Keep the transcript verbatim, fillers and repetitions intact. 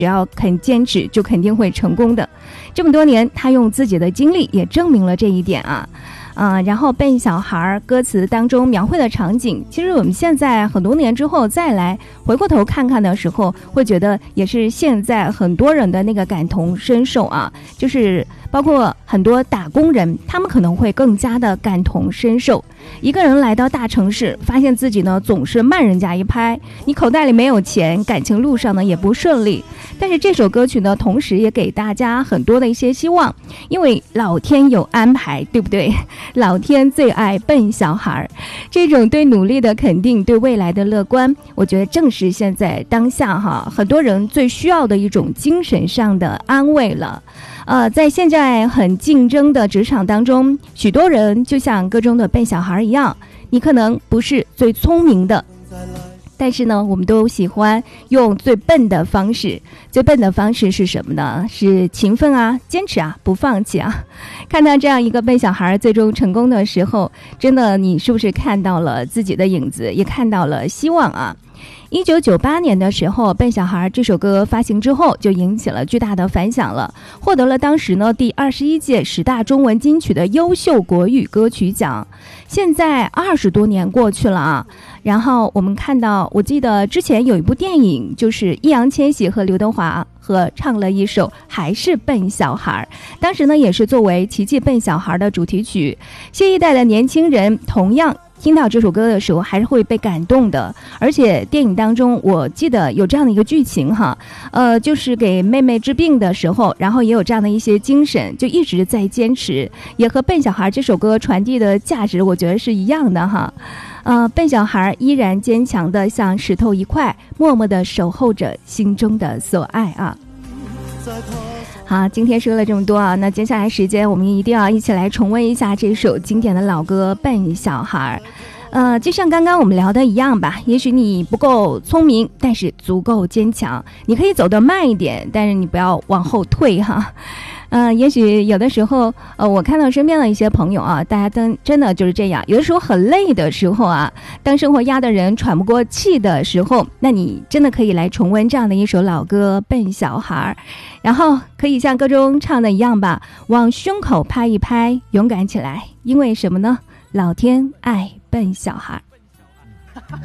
只要肯坚持就肯定会成功的。这么多年他用自己的经历也证明了这一点啊。呃，然后笨小孩歌词当中描绘的场景，其实我们现在很多年之后再来回过头看看的时候，会觉得也是现在很多人的那个感同身受啊，就是包括很多打工人，他们可能会更加的感同身受。一个人来到大城市，发现自己呢总是慢人家一拍，你口袋里没有钱，感情路上呢也不顺利。但是这首歌曲呢，同时也给大家很多的一些希望，因为老天有安排，对不对？老天最爱笨小孩，这种对努力的肯定，对未来的乐观，我觉得正是现在当下哈很多人最需要的一种精神上的安慰了。呃，在现在很竞争的职场当中，许多人就像歌中的笨小孩一样，你可能不是最聪明的，但是呢我们都喜欢用最笨的方式。最笨的方式是什么呢？是勤奋啊，坚持啊，不放弃啊。看到这样一个笨小孩最终成功的时候，真的你是不是看到了自己的影子，也看到了希望啊。一九九八年的时候，笨小孩这首歌发行之后就引起了巨大的反响了，获得了当时呢第二十一届十大中文金曲的优秀国语歌曲奖。现在二十多年过去了啊，然后我们看到，我记得之前有一部电影，就是易烊千玺和刘德华合唱了一首《还是笨小孩》，当时呢也是作为《奇迹笨小孩》的主题曲。新一代的年轻人同样听到这首歌的时候还是会被感动的，而且电影当中我记得有这样的一个剧情哈，呃，就是给妹妹治病的时候，然后也有这样的一些精神，就一直在坚持，也和笨小孩这首歌传递的价值我觉得是一样的哈。呃，笨小孩依然坚强的像石头一块，默默的守候着心中的所爱啊。好，今天说了这么多啊，那接下来时间我们一定要一起来重温一下这首经典的老歌《笨小孩》。呃，就像刚刚我们聊的一样吧，也许你不够聪明，但是足够坚强。你可以走得慢一点，但是你不要往后退哈。呃，也许有的时候，呃，我看到身边的一些朋友啊，大家真真的就是这样。有的时候很累的时候啊，当生活压得人喘不过气的时候，那你真的可以来重温这样的一首老歌《笨小孩》，然后可以像歌中唱的一样吧，往胸口拍一拍，勇敢起来。因为什么呢？老天爱笨小孩。